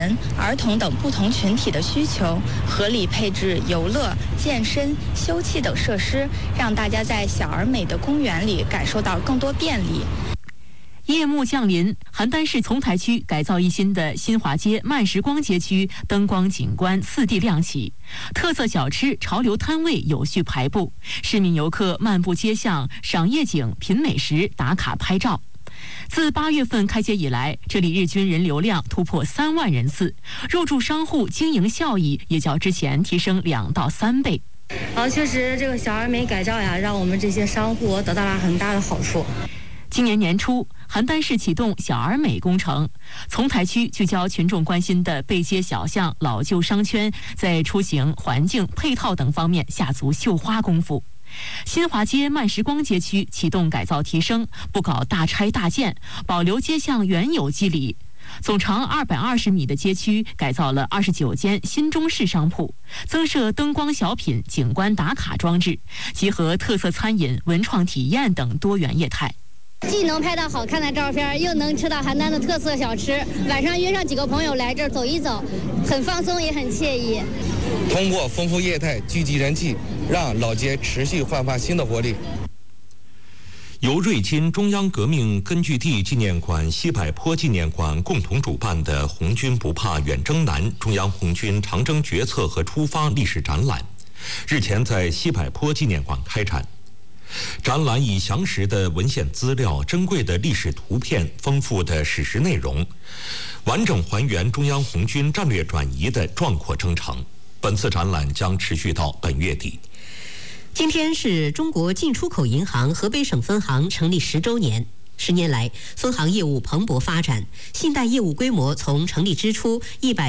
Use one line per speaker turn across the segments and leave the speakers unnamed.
儿童等不同群体的需求，合理配置游乐、健身、休憩等设施，让大家在小而美的公园里感受到更多便利。
夜幕降临，邯郸市丛台区改造一新的新华街慢时光街区灯光景观4地亮起，特色小吃、潮流摊位有序排布，市民游客漫步街巷，赏夜景、品美食、打卡拍照。自8月份开街以来，这里日均人流量突破3万人次，入驻商户经营效益也较之前提升2到3倍。
确实这个小而美改造呀，让我们这些商户得到了很大的好处。
今年年初，邯郸市启动小而美工程，丛台区聚焦群众关心的背街小巷、老旧商圈，在出行、环境、配套等方面下足绣花功夫。新华街慢时光街区启动改造提升，不搞大拆大建，保留街巷原有肌理。总长220米的街区改造了29间新中式商铺，增设灯光小品、景观打卡装置，集合特色餐饮、文创体验等多元业态。
既能拍到好看的照片，又能吃到邯郸的特色小吃。晚上约上几个朋友来这儿走一走，很放松也很惬意。
通过丰富业态聚集人气，让老街持续焕发新的活力。
由瑞金中央革命根据地纪念馆、西柏坡纪念馆共同主办的“红军不怕远征难”中央红军长征决策和出发历史展览，日前在西柏坡纪念馆开展。展览以详实的文献资料、珍贵的历史图片、丰富的史实内容，完整还原中央红军战略转移的壮阔征程。本次展览将持续到本月底。
今天是中国进出口银行河北省分行成立10周年。10年来，分行业务蓬勃发展，信贷业务规模从成立之初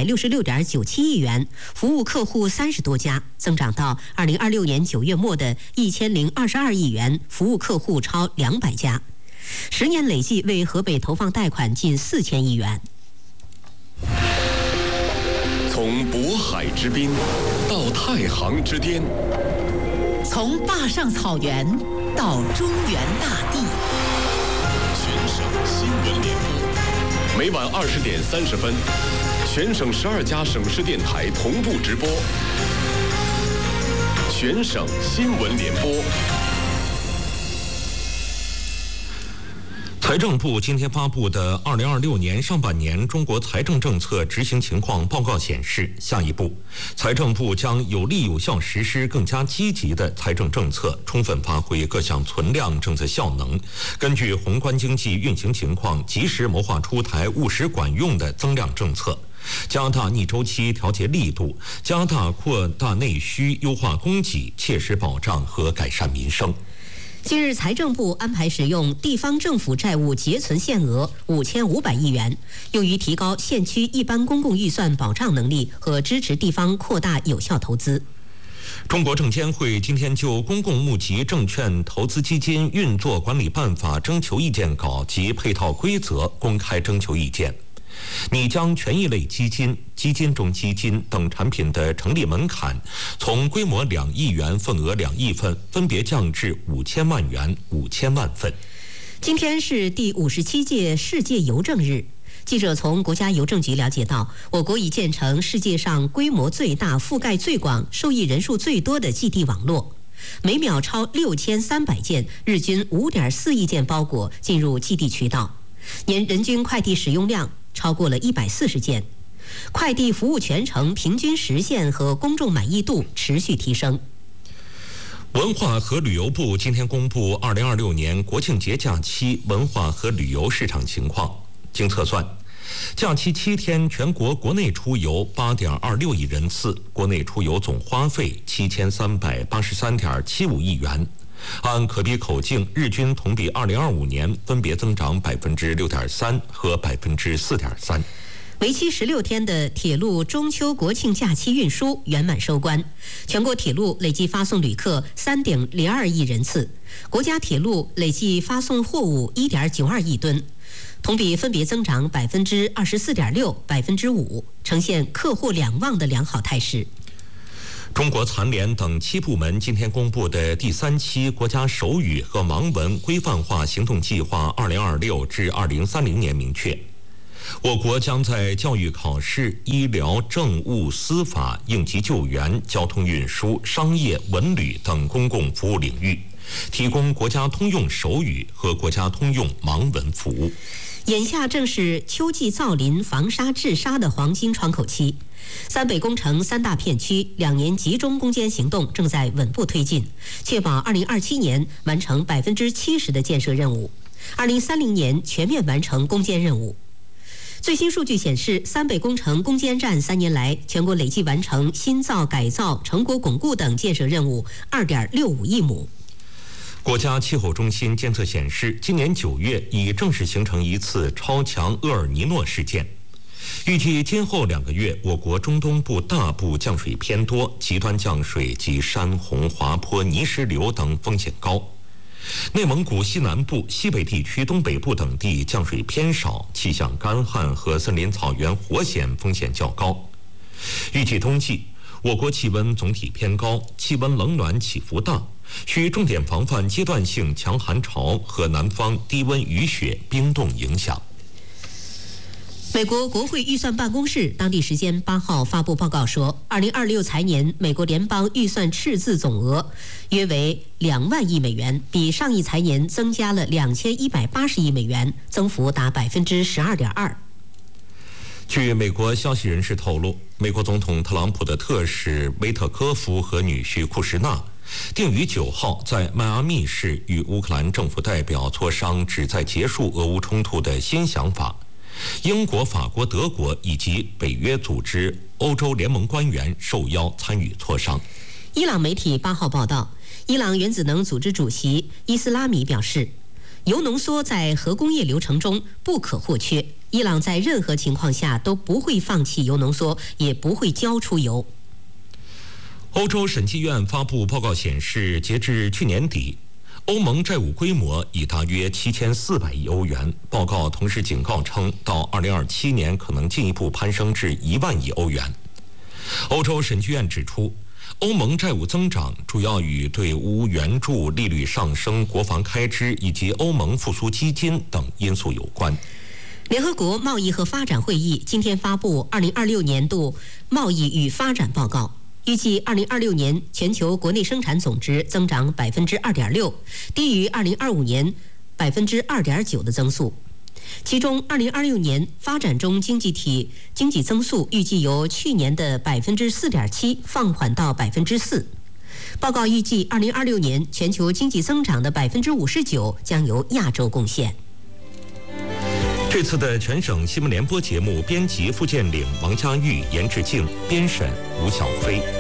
166.97亿元，服务客户30多家，增长到2026年9月末的1022亿元，服务客户超200家。10年累计为河北投放贷款近4000亿元。
从渤海之滨到太行之巅，
从坝上草原到中原大地。
全省新闻联播，每晚20点30分，全省12家省市电台同步直播。全省新闻联播。
财政部今天发布的2026年上半年中国财政政策执行情况报告显示，下一步，财政部将有力有效实施更加积极的财政政策，充分发挥各项存量政策效能，根据宏观经济运行情况，及时谋划出台务实管用的增量政策，加大逆周期调节力度，加大扩大内需，优化供给，切实保障和改善民生。
近日，财政部安排使用地方政府债务结存限额5500亿元，用于提高县区一般公共预算保障能力和支持地方扩大有效投资。
中国证监会今天就《公共募集证券投资基金运作管理办法》征求意见稿及配套规则公开征求意见。拟将权益类基金、基金中基金等产品的成立门槛从规模2亿元、份额2亿份分别降至5000万元、5000万份。
今天是第57届世界邮政日。记者从国家邮政局了解到，我国已建成世界上规模最大、覆盖最广、受益人数最多的寄递网络，每秒超6300件，日均5.4亿件包裹进入寄递渠道，年人均快递使用量超过了140件，快递服务全程平均实现和公众满意度持续提升。
文化和旅游部今天公布2026年国庆节假期文化和旅游市场情况。经测算，假期7天全国国内出游8.26亿人次，国内出游总花费7383.75亿元。按可比口径，日均同比2025年分别增长6.3%和4.3%。
为期16天的铁路中秋国庆假期运输圆满收官，全国铁路累计发送旅客3.02亿人次，国家铁路累计发送货物1.92亿吨，同比分别增长24.6%、5%，呈现客户两旺的良好态势。
中国残联等7部门今天公布的第3期国家手语和盲文规范化行动计划2026至2030年明确， 我国将在教育考试、医疗、政务、司法、应急救援、交通运输、商业、文旅等公共服务领域提供国家通用手语和国家通用盲文服务。
眼下正是秋季造林防沙治沙的黄金窗口期，三北工程3大片区2年集中攻坚行动正在稳步推进，确保2027年完成70%的建设任务，2030年全面完成攻坚任务。最新数据显示，三北工程攻坚战3年来，全国累计完成新造、改造、成果巩固等建设任务2.65亿亩。
国家气候中心监测显示，今年9月已正式形成一次超强厄尔尼诺事件。预计今后2个月，我国中东部大部降水偏多，极端降水及山洪、滑坡、泥石流等风险高。内蒙古西南部、西北地区东北部等地降水偏少，气象干旱和森林草原火险风险较高。预计冬季，我国气温总体偏高，气温冷暖起伏大，需重点防范阶段性强寒潮和南方低温雨雪冰冻影响。
美国国会预算办公室当地时间8号发布报告说，2026财年美国联邦预算赤字总额约为2万亿美元，比上一财年增加了2180亿美元，增幅达12.2%。
据美国消息人士透露，美国总统特朗普的特使维特科夫和女婿库什纳定于9号在迈阿密市与乌克兰政府代表磋商旨在结束俄乌冲突的新想法。英国、法国、德国以及北约组织、欧洲联盟官员受邀参与磋商。
伊朗媒体8号报道，伊朗原子能组织主席伊斯拉米表示，铀浓缩在核工业流程中不可或缺，伊朗在任何情况下都不会放弃铀浓缩，也不会交出铀。
欧洲审计院发布报告显示，截至去年底，欧盟债务规模已达约7400亿欧元。报告同时警告称，到2027年可能进一步攀升至1万亿欧元。欧洲审计院指出，欧盟债务增长主要与对乌援助、利率上升、国防开支以及欧盟复苏基金等因素有关。
联合国贸易和发展会议今天发布2026年度贸易与发展报告。预计2026年全球国内生产总值增长2.6%，低于2025年2.9%的增速。其中，2026年发展中经济体经济增速预计由去年的4.7%放缓到4%。报告预计，2026年全球经济增长的59%将由亚洲贡献。
这次的全省新闻联播节目，编辑付建岭、王佳玉、严志静，编审吴小飞。